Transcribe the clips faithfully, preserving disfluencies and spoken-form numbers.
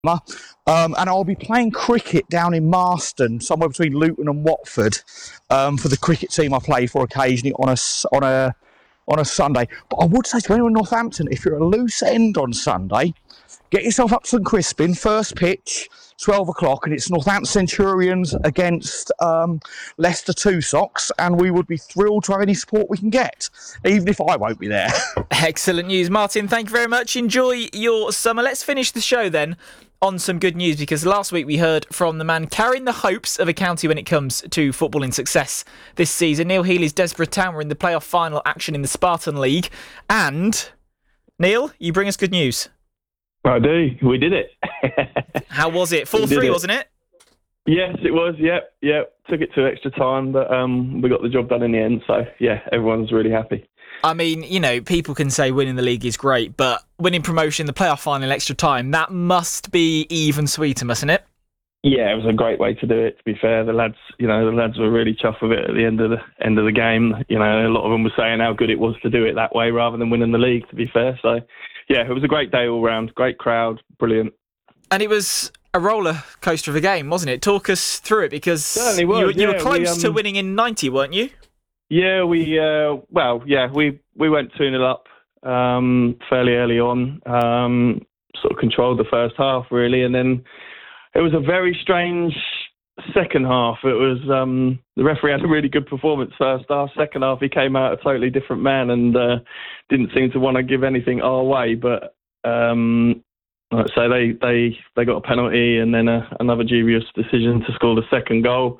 Um, and I'll be playing cricket down in Marston, somewhere between Luton and Watford, um, for the cricket team I play for occasionally on a on a on a Sunday. But I would say to anyone in Northampton, if you're at a loose end on Sunday, get yourself up to St Crispin. First pitch, twelve o'clock, and it's Northampton Centurions against um, Leicester Two Socks, and we would be thrilled to have any support we can get, even if I won't be there. Excellent news. Martin, thank you very much. Enjoy your summer. Let's finish the show then on some good news, because last week we heard from the man carrying the hopes of a county when it comes to footballing success this season. Neil Healy's Desborough Town were in the playoff final action in the Spartan League. And, Neil, you bring us good news. I do. We did it. How was it? four three, wasn't it? Yes, it was. Yep, yep. Took it to extra time, but um, we got the job done in the end. So, yeah, everyone's really happy. I mean, you know, people can say winning the league is great, but winning promotion, the playoff final, extra time, that must be even sweeter, mustn't it? Yeah, it was a great way to do it. To be fair, the lads, you know, the lads were really chuffed with it at the end of the end of the game. You know, a lot of them were saying how good it was to do it that way rather than winning the league. To be fair, so yeah, it was a great day all round. Great crowd, brilliant. And it was a roller coaster of a game, wasn't it? Talk us through it, because Certainly was, you, you yeah, were close we, um, to winning in ninety, weren't you? Yeah, we uh, well, yeah, we we went two nil up um, fairly early on. Um, sort of controlled the first half really, and then it was a very strange second half. It was um, the referee had a really good performance first half. Second half, he came out a totally different man and uh, didn't seem to want to give anything our way. But um, so they they they got a penalty and then a, another dubious decision to score the second goal.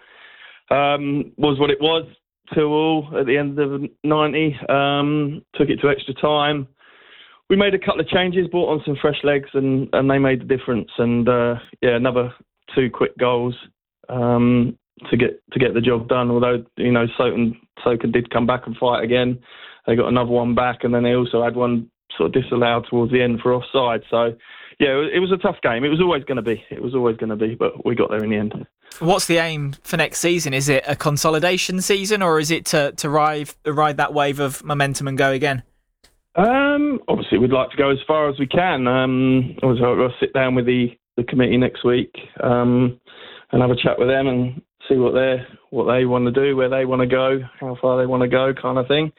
Um, was what it was. two all at the end of ninety, um, took it to extra time. We made a couple of changes, brought on some fresh legs, and, and they made the difference. And uh, yeah, another two quick goals um, to get to get the job done. Although you know, Soton Soka did come back and fight again. They got another one back, and then they also had one sort of disallowed towards the end for offside. So yeah, it was a tough game. It was always going to be. It was always going to be, but we got there in the end. What's the aim for next season? Is it a consolidation season, or is it to, to ride ride that wave of momentum and go again? Um, obviously, we'd like to go as far as we can. Um, obviously, I'll sit down with the, the committee next week um, and have a chat with them and see what they what they want to do, where they want to go, how far they want to go, kind of thing.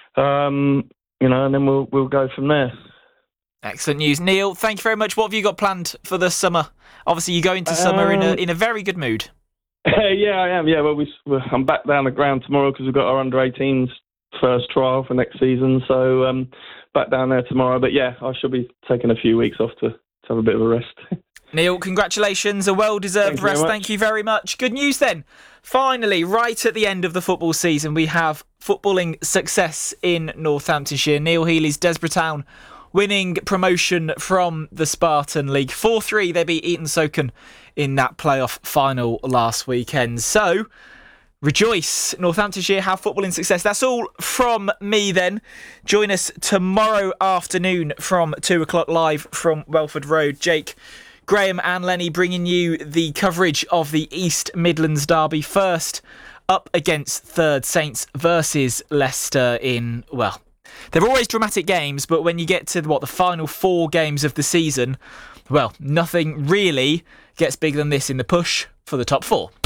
Um, you know, and then we'll we'll go from there. Excellent news, Neil. Thank you very much. What have you got planned for the summer? Obviously, you go into summer um, in a in a very good mood. Yeah, I am. Yeah, well, we, I'm back down the ground tomorrow because we've got our under eighteens first trial for next season. So um, back down there tomorrow. But yeah, I should be taking a few weeks off to, to have a bit of a rest. Neil, congratulations. A well-deserved Thank rest. Thank you very much. Good news then. Finally, right at the end of the football season, we have footballing success in Northamptonshire. Neil Healy's Desborough Town winning promotion from the Spartan League. four three, they beat Eton Soken in that playoff final last weekend. So, rejoice, Northamptonshire have footballing success. That's all from me then. Join us tomorrow afternoon from two o'clock live from Welford Road. Jake, Graham and Lenny bringing you the coverage of the East Midlands derby. First, up against third, Saints versus Leicester in, well, they're always dramatic games, but when you get to, what, the final four games of the season, well, nothing really gets bigger than this in the push for the top four.